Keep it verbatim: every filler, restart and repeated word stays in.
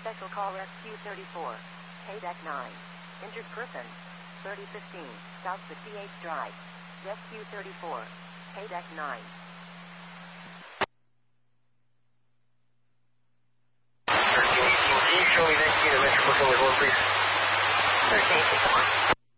Special call Rescue thirty-four. Hey deck nine. Injured person. thirty fifteen. South to C H Drive. Rescue thirty-four. Hey deck nine. thirteen eighteen, can you show me that key to Metro Patrol as well, please? thirteen eighteen, come on.